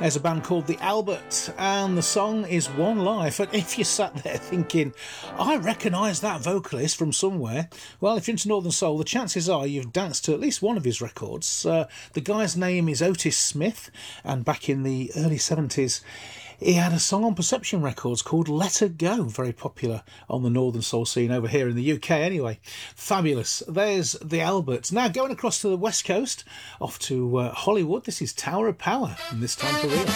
There's a band called The Albert, and the song is One Life. And if you sat there thinking, I recognise that vocalist from somewhere, well, if you're into Northern Soul, the chances are you've danced to at least one of his records. The guy's name is Otis Smith, and back in the early 70s, he had a song on Perception Records called Let Her Go, very popular on the Northern Soul scene over here in the UK anyway. Fabulous. There's The Albert. Now going across to the West Coast, off to Hollywood, this is Tower of Power, and This Time For Real.